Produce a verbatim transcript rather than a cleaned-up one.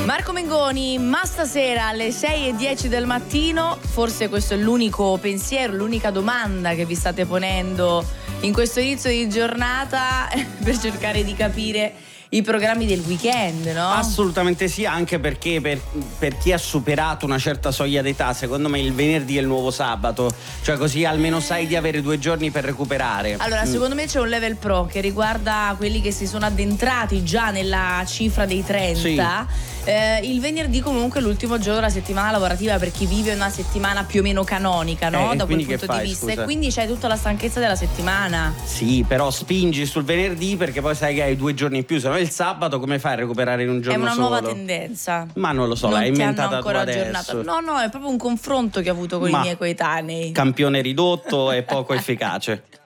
Marco Mengoni, ma stasera alle sei e dieci del mattino, forse questo è l'unico pensiero, l'unica domanda che vi state ponendo in questo inizio di giornata per cercare di capire i programmi del weekend, no? Assolutamente sì, anche perché per, per chi ha superato una certa soglia d'età, secondo me il venerdì è il nuovo sabato, cioè così almeno sai di avere due giorni per recuperare. Allora, mm. secondo me c'è un level pro che riguarda quelli che si sono addentrati già nella cifra dei trenta. Sì. Eh, il venerdì comunque è l'ultimo giorno della settimana lavorativa per chi vive una settimana più o meno canonica, no? Eh, da quel punto fai, di vista. scusa? E quindi c'hai tutta la stanchezza della settimana. Sì, però spingi sul venerdì perché poi sai che hai due giorni in più, se no il sabato come fai a recuperare in un giorno solo? È una solo? nuova tendenza. Ma non lo so, non l'hai ti inventata hanno ancora tu aggiornato. adesso. No, no, è proprio un confronto che ho avuto con Ma i miei coetanei. campione ridotto e poco efficace.